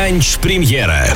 Бранч-премьера.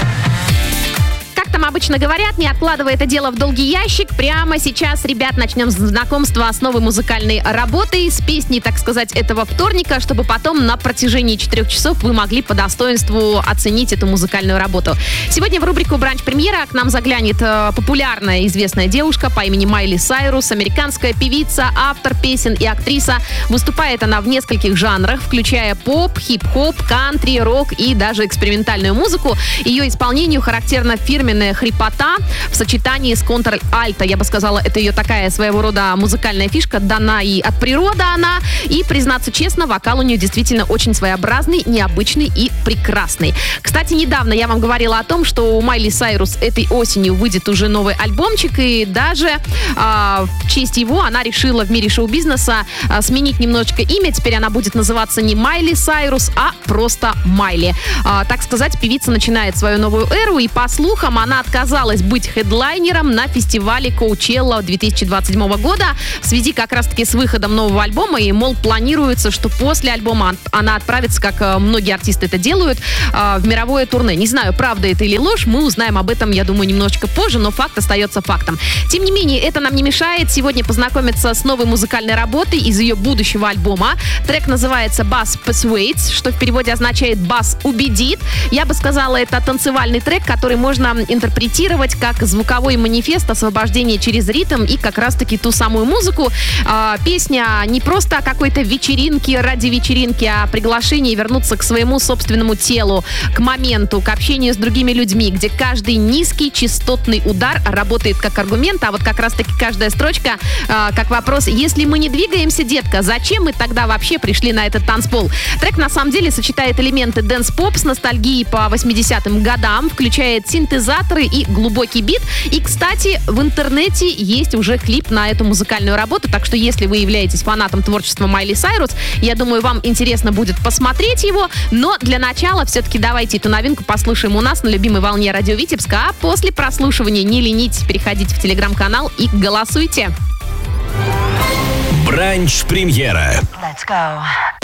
Там обычно говорят, не откладывая это дело в долгий ящик. Прямо сейчас, ребят, начнем знакомство с новой музыкальной работой, с песней, так сказать, этого вторника, чтобы потом на протяжении 4 часов вы могли по достоинству оценить эту музыкальную работу. Сегодня в рубрику «Бранч-премьера» к нам заглянет популярная известная девушка по имени Майли Сайрус, американская певица, автор песен и актриса. Выступает она в нескольких жанрах, включая поп, хип-хоп, кантри, рок и даже экспериментальную музыку. Ее исполнению характерна фирменная хрипота в сочетании с контр-альто. Я бы сказала, это ее такая своего рода музыкальная фишка, дана и от природы она. И, признаться честно, вокал у нее действительно очень своеобразный, необычный и прекрасный. Кстати, недавно я вам говорила о том, что у Майли Сайрус этой осенью выйдет уже новый альбомчик, и даже в честь его она решила в мире шоу-бизнеса сменить немножечко имя. Теперь она будет называться не Майли Сайрус, а просто Майли. Так сказать, певица начинает свою новую эру, и по слухам она отказалась быть хедлайнером на фестивале Коучелла 2027 года в связи как раз-таки с выходом нового альбома. И, мол, планируется, что после альбома она отправится, как многие артисты это делают, в мировое турне. Не знаю, правда это или ложь, мы узнаем об этом, я думаю, немножечко позже, но факт остается фактом. Тем не менее, это нам не мешает сегодня познакомиться с новой музыкальной работой из ее будущего альбома. Трек называется «Bass Persuades», что в переводе означает «бас убедит». Я бы сказала, это танцевальный трек, который можно интерпретировать как звуковой манифест освобождения через ритм и как раз-таки ту самую музыку. Песня не просто о какой-то вечеринке ради вечеринки, а о приглашении вернуться к своему собственному телу, к моменту, к общению с другими людьми, где каждый низкий частотный удар работает как аргумент, а вот как раз-таки каждая строчка как вопрос: если мы не двигаемся, детка, зачем мы тогда вообще пришли на этот танцпол? Трек на самом деле сочетает элементы дэнс-поп с ностальгией по 80-м годам, включает синтезаторы и глубокий бит. И, кстати, в интернете есть уже клип на эту музыкальную работу, так что если вы являетесь фанатом творчества Майли Сайрус, я думаю, вам интересно будет посмотреть его. Но для начала все-таки давайте эту новинку послушаем у нас на любимой волне Радио Витебска, а после прослушивания не ленитесь, переходите в телеграм-канал и голосуйте. Бранч-премьера. Let's go.